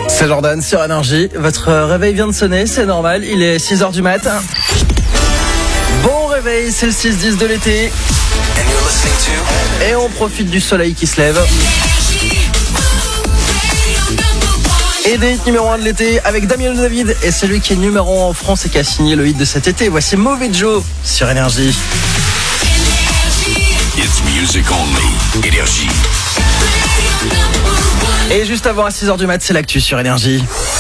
C'est Jordan sur Énergie. Votre réveil vient de sonner, c'est normal, il est 6h du matin. Bon réveil, c'est le 6-10 de l'été. Et on profite du soleil qui se lève. Et des hits numéro 1 de l'été avec Damien David. Et celui qui est numéro 1 en France et qui a signé le hit de cet été. Voici Mauvais Joe sur Énergie. It's music only. Énergie. Et juste avant à 6h du mat, c'est l'actu sur Énergie.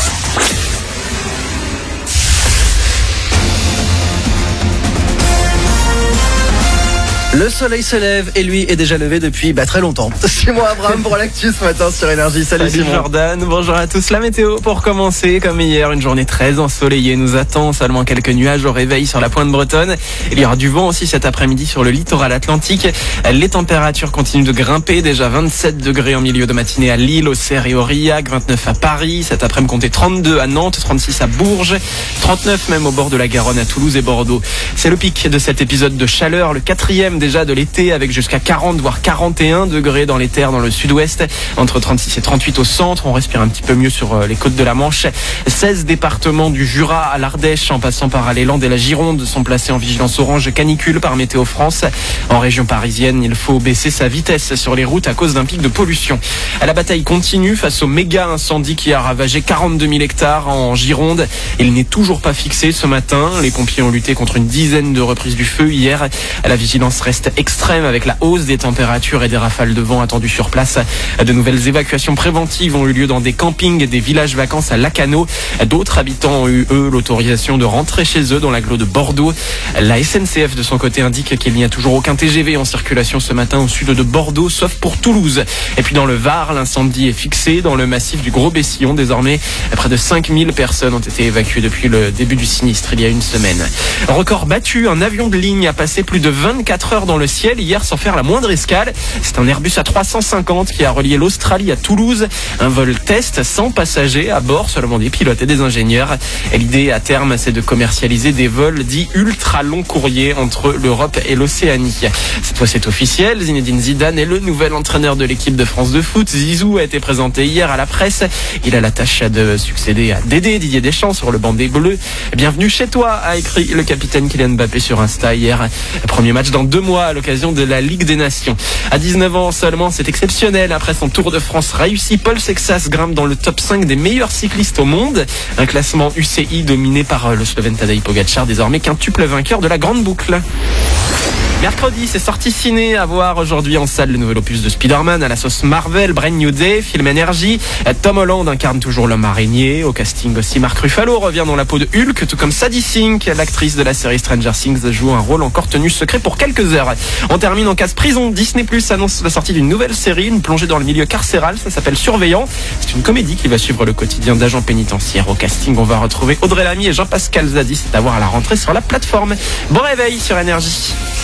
Le soleil se lève et lui est déjà levé depuis très longtemps. C'est moi Abraham pour l'actu ce matin sur Énergie. Salut Simon. Jordan, bonjour à tous. La météo pour commencer, comme hier, une journée très ensoleillée nous attend. Seulement quelques nuages au réveil sur la pointe bretonne. Il y aura du vent aussi cet après-midi sur le littoral atlantique. Les températures continuent de grimper. Déjà 27 degrés en milieu de matinée à Lille, Auxerre et Aurillac, 29 à Paris. Cet après-midi comptez 32 à Nantes, 36 à Bourges, 39 même au bord de la Garonne à Toulouse et Bordeaux. C'est le pic de cet épisode de chaleur, le 4e déjà de l'été, avec jusqu'à 40 voire 41 degrés dans les terres dans le sud-ouest, entre 36 et 38 au centre. On respire un petit peu mieux sur les côtes de la Manche. 16 départements du Jura à l'Ardèche en passant par les Landes et la Gironde sont placés en vigilance orange canicule par Météo France. En région parisienne, il faut baisser sa vitesse sur les routes à cause d'un pic de pollution. La bataille continue face au méga incendie qui a ravagé 42 000 hectares en Gironde. Il n'est toujours pas fixé ce matin. Les pompiers ont lutté contre une dizaine de reprises du feu hier. La vigilance reste extrême avec la hausse des températures et des rafales de vent attendues sur place. De nouvelles évacuations préventives ont eu lieu dans des campings et des villages vacances à Lacanau. D'autres habitants ont eu, eux, l'autorisation de rentrer chez eux dans l'agglo de Bordeaux. La SNCF, de son côté, indique qu'il n'y a toujours aucun TGV en circulation ce matin au sud de Bordeaux, sauf pour Toulouse. Et puis dans le Var, l'incendie est fixé dans le massif du Gros-Bessillon. Désormais, près de 5000 personnes ont été évacuées depuis le début du sinistre il y a une semaine. Record battu, un avion de ligne a passé plus de 24 heures dans le ciel hier sans faire la moindre escale. C'est un Airbus A350 qui a relié l'Australie à Toulouse. Un vol test sans passagers à bord, seulement des pilotes et des ingénieurs. Et l'idée à terme, c'est de commercialiser des vols dits ultra long courriers entre l'Europe et l'Océanie. Cette fois, c'est officiel. Zinedine Zidane est le nouvel entraîneur de l'équipe de France de foot. Zizou a été présenté hier à la presse. Il a la tâche de succéder à Didier Deschamps sur le banc des Bleus. Bienvenue chez toi, a écrit le capitaine Kylian Mbappé sur Insta hier. Premier match dans 2 mois à l'occasion de la Ligue des Nations. À 19 ans seulement, c'est exceptionnel. Après son Tour de France réussi, Paul Sexas grimpe dans le top 5 des meilleurs cyclistes au monde. Un classement UCI dominé par le Slovène Tadej Pogačar, désormais quintuple vainqueur de la Grande Boucle. Mercredi, c'est sorti ciné à voir aujourd'hui en salle le nouvel opus de Spider-Man à la sauce Marvel, Brand New Day, film énergie. Tom Holland incarne toujours l'homme araignée. Au casting aussi, Mark Ruffalo revient dans la peau de Hulk, tout comme Sadie Sink, l'actrice de la série Stranger Things, joue un rôle encore tenu secret pour quelques heures. On termine en case prison. Disney Plus annonce la sortie d'une nouvelle série, une plongée dans le milieu carcéral. Ça s'appelle Surveillant. C'est une comédie qui va suivre le quotidien d'agents pénitentiaires. Au casting, on va retrouver Audrey Lamy et Jean-Pascal Zadi. C'est à voir à la rentrée sur la plateforme. Bon réveil sur Énergie.